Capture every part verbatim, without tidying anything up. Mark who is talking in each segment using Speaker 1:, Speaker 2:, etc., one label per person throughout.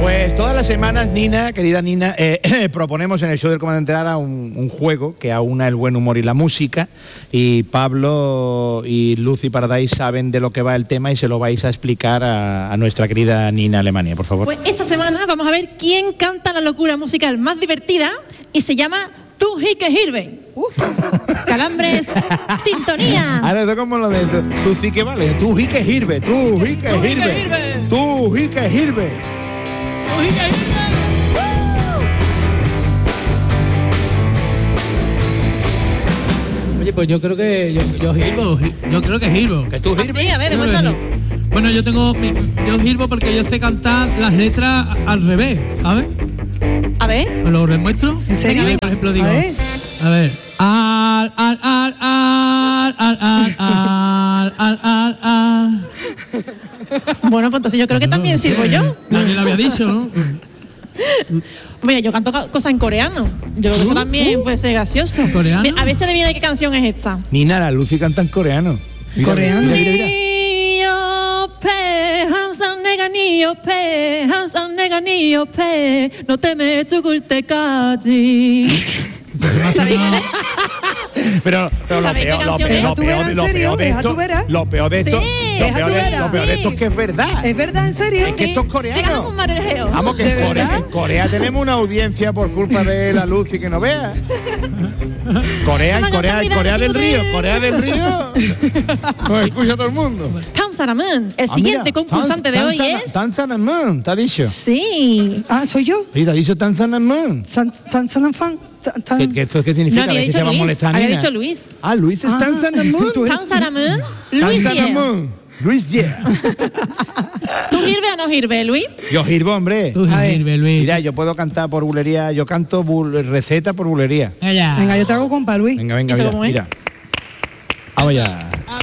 Speaker 1: Pues todas las semanas, Nina, querida Nina, eh, proponemos en el show del Comandante Lara un, un juego que aúna el buen humor y la música, y Pablo y Lucy Paradise saben de lo que va el tema y se lo vais a explicar a, a nuestra querida Nina Alemania, por favor.
Speaker 2: Pues esta semana vamos a ver quién canta la locura musical más divertida y se llama Tú y que Hirve. Uh, calambres, sintonía.
Speaker 1: Ahora esto como lo de tú, tú sí que vale, tú y que Hirve, tú y que Hirve, tú y que Hirve.
Speaker 3: Oye, pues yo creo que yo, yo girbo, yo creo que girbo.
Speaker 1: ¿Que tú
Speaker 2: Ah,
Speaker 1: Hirve?
Speaker 2: sí, a ver, demuéstralo.
Speaker 3: Bueno, yo tengo mi- yo girbo porque yo sé cantar las letras al revés, ¿sabes?
Speaker 2: A ver.
Speaker 3: ¿Os lo demuestro?
Speaker 4: ¿En serio?
Speaker 3: A ver, por ejemplo, digo,
Speaker 4: A ver.
Speaker 3: a ver, al al al al al al al al al al.
Speaker 2: Bueno, pues entonces yo creo que también sirvo yo.
Speaker 3: Nadie lo había dicho, ¿no?
Speaker 2: Mira, yo canto ca- cosas en coreano. Yo creo que eso también puede ser gracioso.
Speaker 3: ¿Coreano?
Speaker 2: Mira, a ver si adivina de qué canción es esta.
Speaker 1: Nina, la Lucy canta en coreano. Mira,
Speaker 4: Coreano.
Speaker 1: mira, mira, mira.
Speaker 2: 니 옆에 항상 내가 네 옆에 항상 내가 네 옆에 너 때문에 죽을 때까지.
Speaker 1: Pero, pero lo
Speaker 2: ¿Sabéis qué
Speaker 1: peor, lo
Speaker 2: canción
Speaker 1: peor,
Speaker 2: es?
Speaker 1: lo
Speaker 4: ¿Deja tu
Speaker 1: peor,
Speaker 4: vera, en
Speaker 1: lo
Speaker 4: serio?
Speaker 1: peor de
Speaker 4: ¿Deja
Speaker 1: esto,
Speaker 4: tu vera?
Speaker 1: lo peor de esto,
Speaker 2: Sí.
Speaker 1: lo
Speaker 4: ¿Deja
Speaker 1: peor
Speaker 4: tu
Speaker 1: de,
Speaker 4: vera?
Speaker 1: lo peor de esto es
Speaker 2: Sí.
Speaker 1: que es verdad.
Speaker 4: ¿Es verdad, en serio?
Speaker 1: Es que esto es coreano.
Speaker 2: Llegamos un marejeo.
Speaker 1: Vamos, que
Speaker 4: ¿De
Speaker 1: en Corea,
Speaker 4: verdad?
Speaker 1: en Corea tenemos una audiencia por culpa de la luz y que no vea. Corea, en Corea, en Corea del Río, Corea del Río. Nos escucha todo el mundo.
Speaker 2: Kamsaraman. El
Speaker 1: Ah,
Speaker 2: siguiente
Speaker 1: mira,
Speaker 2: concursante de
Speaker 1: Tan-
Speaker 2: hoy
Speaker 1: Tanzana-
Speaker 2: es.
Speaker 1: Tanzanaman, ¿te ha dicho?
Speaker 2: Sí.
Speaker 4: Ah, ¿soy yo?
Speaker 1: Sí, te ha dicho Tanzanaman.
Speaker 4: San, san, san, fan, tan, tan-
Speaker 1: ¿Qué, qué, esto qué significa?
Speaker 2: No,
Speaker 1: A
Speaker 2: había
Speaker 1: ver si
Speaker 2: dicho
Speaker 1: se va a
Speaker 2: Luis.
Speaker 1: molestar,
Speaker 2: Había
Speaker 1: Nina.
Speaker 2: dicho Luis.
Speaker 1: Ah, Luis es
Speaker 4: Ah,
Speaker 1: Tanzanaman.
Speaker 4: tú eres-
Speaker 2: Kamsaraman. Luis. yeah.
Speaker 1: Tanzanaman. Luis, yeah.
Speaker 2: ¿Tú girbe o no girbe, Luis?
Speaker 1: Yo girbo, hombre.
Speaker 3: Tú
Speaker 4: A ver.
Speaker 3: girbe, Luis.
Speaker 1: Mira, yo puedo cantar por bulería, yo canto bul- receta por bulería.
Speaker 3: Venga ya.
Speaker 4: Venga, yo te hago compa, Luis.
Speaker 1: Venga, venga,
Speaker 2: ¿Eso
Speaker 1: mira,
Speaker 2: cómo es?
Speaker 1: mira. Vamos ya.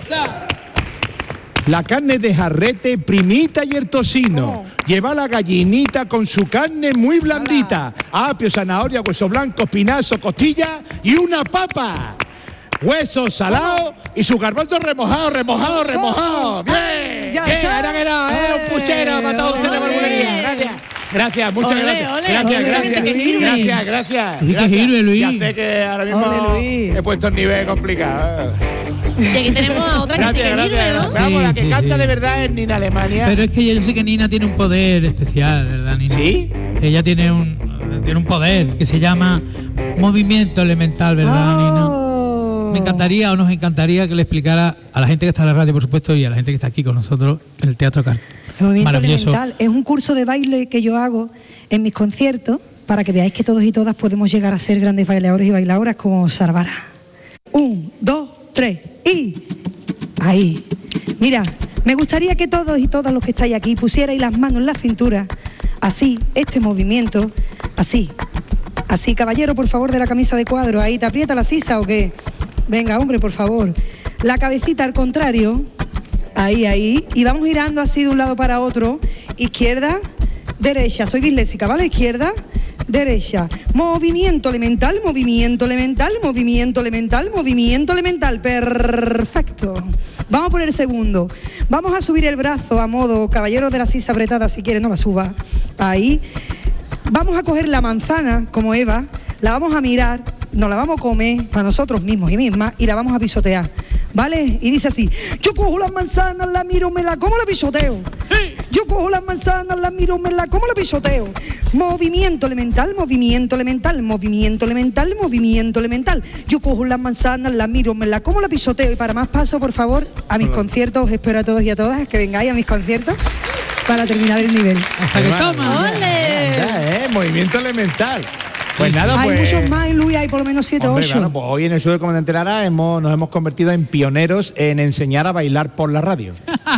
Speaker 1: La carne de jarrete, primita y el tocino.
Speaker 4: ¿Cómo?
Speaker 1: Lleva la gallinita con su carne muy blandita. Apio, zanahoria, hueso blanco, espinazo, costilla y una papa. Huesos salados y su garbanzo remojado, remojado, remojado. Bien.
Speaker 4: Ya
Speaker 1: Bien,
Speaker 4: está.
Speaker 1: era, era, era un puchero para todos ustedes por
Speaker 4: Ole.
Speaker 1: bulería. Gracias. Gracias, muchas
Speaker 2: Ole,
Speaker 1: gracias.
Speaker 2: ole,
Speaker 1: gracias,
Speaker 2: ole,
Speaker 1: gracias,
Speaker 2: gente que girbe.
Speaker 1: gracias, gracias.
Speaker 3: Sí que
Speaker 1: gracias.
Speaker 3: girbe, Luis.
Speaker 1: Ya sé que ahora mismo
Speaker 4: Ole, Luis.
Speaker 1: he puesto el nivel complicado.
Speaker 2: Y aquí tenemos a otra que sí
Speaker 1: Gracias,
Speaker 2: que girbe,
Speaker 1: gracias.
Speaker 2: ¿no?
Speaker 1: Vamos, la
Speaker 3: Sí,
Speaker 1: que
Speaker 3: sí,
Speaker 1: canta
Speaker 3: sí.
Speaker 1: de verdad es Nina Alemania.
Speaker 3: Pero es que yo sé que Nina tiene un poder especial, ¿verdad, Nina?
Speaker 1: ¿Sí?
Speaker 3: Ella tiene un, tiene un poder que se llama movimiento elemental, ¿verdad, Nina?
Speaker 4: Oh.
Speaker 3: Me encantaría o nos encantaría que le explicara a la gente que está en la radio, por supuesto, y a la gente que está aquí con nosotros en el Teatro Car.
Speaker 4: El movimiento
Speaker 3: Maravilloso.
Speaker 4: elemental es un curso de baile que yo hago en mis conciertos para que veáis que todos y todas podemos llegar a ser grandes bailadores y bailadoras como Sarvara. Un, dos, tres y ahí. Mira, me gustaría que todos y todas los que estáis aquí pusierais las manos en la cintura, así, este movimiento, así. Así, caballero, por favor, de la camisa de cuadro, ahí, ¿te aprieta la sisa o qué? Venga, hombre, por favor. La cabecita al contrario. Ahí, ahí. Y vamos girando así de un lado para otro. Izquierda, derecha. Soy disléxica, ¿vale? Izquierda, derecha. Movimiento elemental, movimiento elemental, movimiento elemental, movimiento elemental. Perfecto. Vamos por el segundo. Vamos a subir el brazo a modo caballero de la sisa apretada, si quiere, no la suba. Ahí. Vamos a coger la manzana, como Eva, la vamos a mirar, nos la vamos a comer para nosotros mismos y mismas y la vamos a pisotear, ¿vale? Y dice así, yo cojo las manzanas, la miro, me la como, la pisoteo. Yo cojo las manzanas, la miro, me la como, la pisoteo. Movimiento elemental, movimiento elemental, movimiento elemental, movimiento elemental. Yo cojo las manzanas, la miro, me la como, la pisoteo. Y para más paso, por favor, a mis conciertos, os espero a todos y a todas que vengáis a mis conciertos para terminar el nivel.
Speaker 3: Hasta que toma.
Speaker 2: ¡Ole!
Speaker 1: Ya, ¿eh? Movimiento elemental. Pues nada,
Speaker 4: Hay
Speaker 1: pues...
Speaker 4: muchos más en Luis, hay por lo menos siete o
Speaker 1: Hombre,
Speaker 4: ocho.
Speaker 1: claro, pues hoy en el show del Comandante Lara hemos, nos hemos convertido en pioneros en enseñar a bailar por la radio.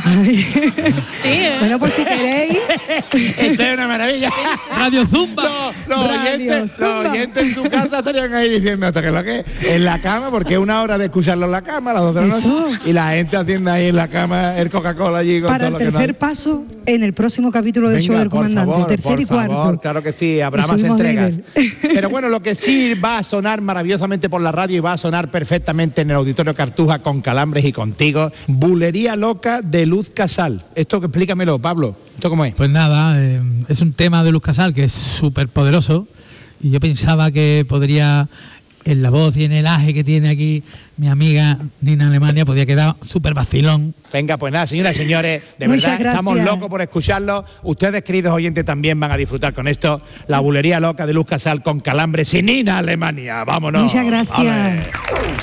Speaker 2: Sí, ¿eh?
Speaker 4: Bueno, pues si queréis.
Speaker 1: Esto es una maravilla.
Speaker 3: Radio Zumba.
Speaker 1: Los, los
Speaker 4: Radio
Speaker 1: oyentes, los
Speaker 4: Zumba.
Speaker 1: oyentes en su casa estarían ahí diciendo hasta que lo que en la cama, porque es una hora de escucharlo en la cama a las dos de la noche.
Speaker 4: Eso.
Speaker 1: Y la gente haciendo ahí en la cama el Coca-Cola allí con
Speaker 4: Para
Speaker 1: todo
Speaker 4: el
Speaker 1: lo que
Speaker 4: tercer
Speaker 1: no-
Speaker 4: paso en el próximo capítulo del
Speaker 1: Venga,
Speaker 4: show del
Speaker 1: por
Speaker 4: comandante,
Speaker 1: favor,
Speaker 4: tercer
Speaker 1: por
Speaker 4: y cuarto.
Speaker 1: favor, claro que sí, habrá
Speaker 4: Y
Speaker 1: más
Speaker 4: subimos de
Speaker 1: entregas.
Speaker 4: nivel.
Speaker 1: Pero bueno, lo que sí va a sonar maravillosamente por la radio y va a sonar perfectamente en el Auditorio Cartuja con Calambres y contigo, Bulería Loca de Luz Luz Casal. Esto que explícamelo, Pablo. ¿Esto cómo es?
Speaker 3: Pues nada, eh, es un tema de Luz Casal que es súper poderoso y yo pensaba que podría, en la voz y en el aje que tiene aquí mi amiga Nina Alemania, podría quedar súper vacilón.
Speaker 1: Venga, pues nada, señoras y señores, de
Speaker 4: Muchas
Speaker 1: verdad
Speaker 4: gracias.
Speaker 1: estamos locos por escucharlo. Ustedes, queridos oyentes, también van a disfrutar con esto. La bulería loca de Luz Casal con Calambres y Nina Alemania. Vámonos.
Speaker 4: Muchas gracias.
Speaker 1: Vale.